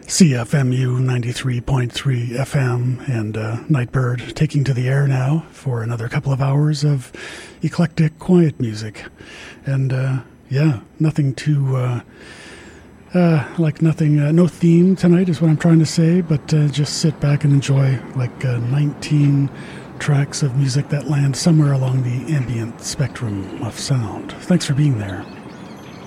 CFMU 93.3 FM and Nightbird taking to the air now for another couple of hours of eclectic, quiet music. And nothing too, no theme tonight is what I'm trying to say, but just sit back and enjoy 19 tracks of music that land somewhere along the ambient spectrum of sound. Thanks for being there.